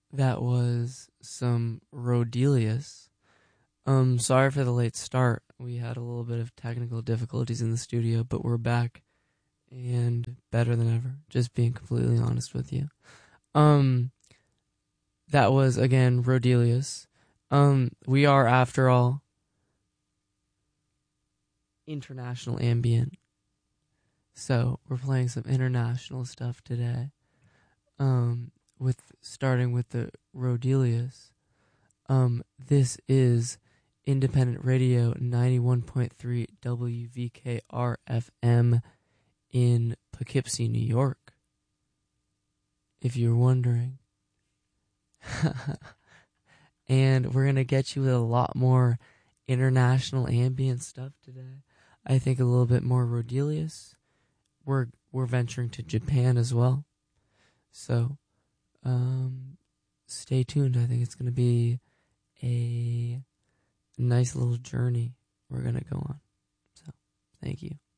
That was some Rodelius. Sorry for the late start. We had a little bit of technical difficulties in the studio, but we're back and better than ever. Just being completely honest with you. Um, that was again Rodelius. We are, after all, international ambient. So we're playing some international stuff today. With starting with the Rodelius. This is Independent Radio 91.3 WVKR FM in Poughkeepsie, New York. If you're wondering. And we're going to get you with a lot more international ambient stuff today. I think a little bit more Rodelius. We're venturing to Japan as well. So, stay tuned. I think it's going to be a nice little journey we're going to go on. So, thank you.